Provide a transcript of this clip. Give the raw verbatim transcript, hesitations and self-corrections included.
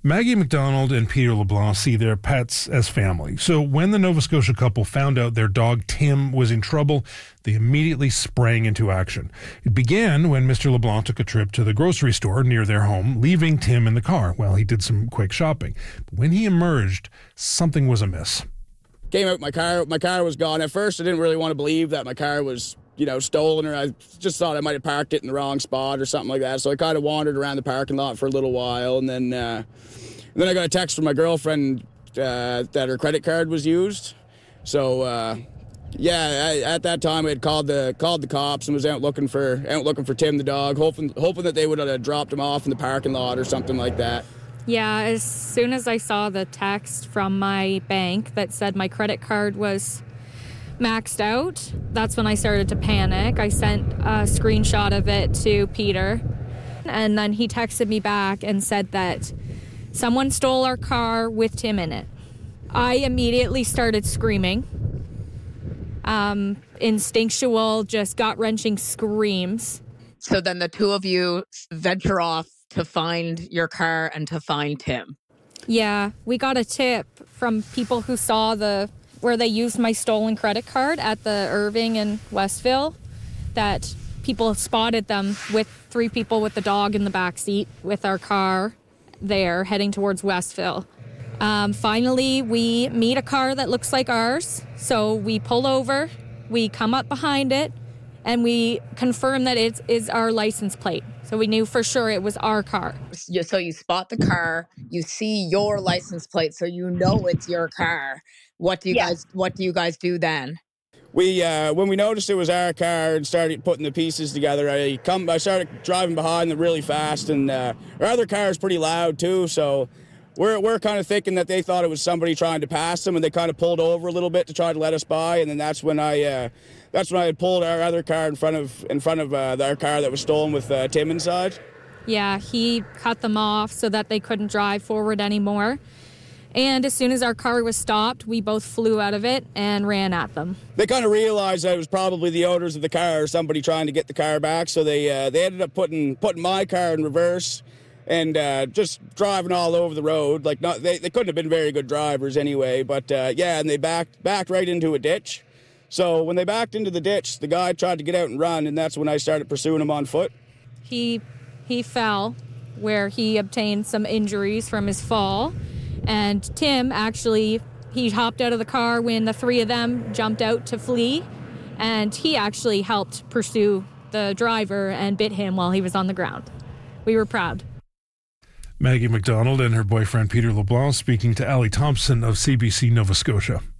Maggie McDonald and Peter LeBlanc see their pets as family. So when the Nova Scotia couple found out their dog Tim was in trouble, they immediately sprang into action. It began when Mister LeBlanc took a trip to the grocery store near their home, leaving Tim in the car while he did some quick shopping. But when he emerged, something was amiss. Came out my car, my car was gone. At first I didn't really want to believe that my car was, you know, stolen, or I just thought I might have parked it in the wrong spot or something like that. So I kind of wandered around the parking lot for a little while, and then uh, and then I got a text from my girlfriend uh, that her credit card was used. So uh, yeah, I, at that time I had called the called the cops and was out looking for out looking for Tim the dog, hoping hoping that they would have dropped him off in the parking lot or something like that. Yeah, as soon as I saw the text from my bank that said my credit card was maxed out, that's when I started to panic. I sent a screenshot of it to Peter, and then he texted me back and said that someone stole our car with Tim in it. I immediately started screaming. Um, instinctual, just gut-wrenching screams. So then the two of you venture off to find your car and to find Tim. Yeah, we got a tip from people who saw the where they used my stolen credit card at the Irving in Westville, that people spotted them with three people with the dog in the back seat with our car there heading towards Westville. Um, finally, we meet a car that looks like ours, so we pull over, we come up behind it, and we confirm that it is our license plate. So we knew for sure it was our car. So you spot the car, you see your license plate, so you know it's your car. What do you yeah. guys What do you guys do then? We uh, when we noticed it was our car and started putting the pieces together, I come I started driving behind them really fast, and uh, our other car is pretty loud too. So we're we're kind of thinking that they thought it was somebody trying to pass them, and they kind of pulled over a little bit to try to let us by. And then that's when I. Uh, That's when I had pulled our other car in front of in front of uh, our car that was stolen with uh, Tim inside. Yeah, he cut them off so that they couldn't drive forward anymore. And as soon as our car was stopped, we both flew out of it and ran at them. They kind of realized that it was probably the owners of the car or somebody trying to get the car back, so they uh, they ended up putting putting my car in reverse and uh, just driving all over the road. Like not they, they couldn't have been very good drivers anyway, but uh, yeah, and they backed backed right into a ditch. So when they backed into the ditch, the guy tried to get out and run, and that's when I started pursuing him on foot. He he fell, where he obtained some injuries from his fall. And Tim actually, he hopped out of the car when the three of them jumped out to flee, and he actually helped pursue the driver and bit him while he was on the ground. We were proud. Maggie McDonald and her boyfriend Peter LeBlanc speaking to Allie Thompson of C B C Nova Scotia.